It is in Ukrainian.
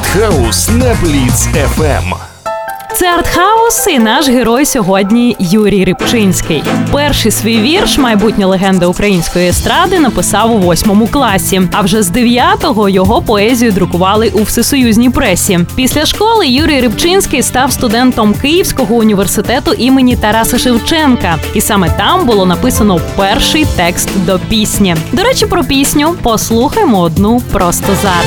Артхаус на Бліц FM. Це Артхаус і наш герой сьогодні Юрій Рибчинський. Перший свій вірш майбутня легенда української естради написав у 8 класі, а вже з 9-го його поезію друкували у всесоюзній пресі. Після школи Юрій Рибчинський став студентом Київського університету імені Тараса Шевченка. І саме там було написано перший текст до пісні. До речі, про пісню послухаймо одну просто зараз.